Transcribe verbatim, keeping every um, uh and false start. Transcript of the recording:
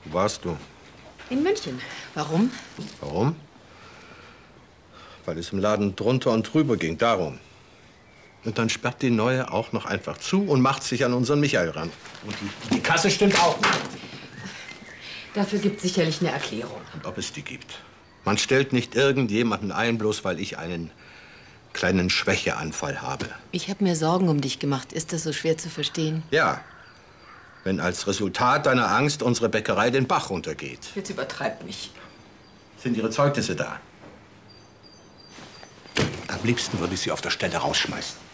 Wo warst du? In München. Warum? Warum? Weil es im Laden drunter und drüber ging, darum. Und dann sperrt die Neue auch noch einfach zu und macht sich an unseren Michael ran. Und die, die Kasse stimmt auch nicht. Dafür gibt es sicherlich eine Erklärung. Und ob es die gibt. Man stellt nicht irgendjemanden ein, bloß weil ich einen kleinen Schwächeanfall habe. Ich habe mir Sorgen um dich gemacht. Ist das so schwer zu verstehen? Ja. Wenn als Resultat deiner Angst unsere Bäckerei den Bach runtergeht. Jetzt übertreibt mich. Sind Ihre Zeugnisse da? Am liebsten würde ich Sie auf der Stelle rausschmeißen.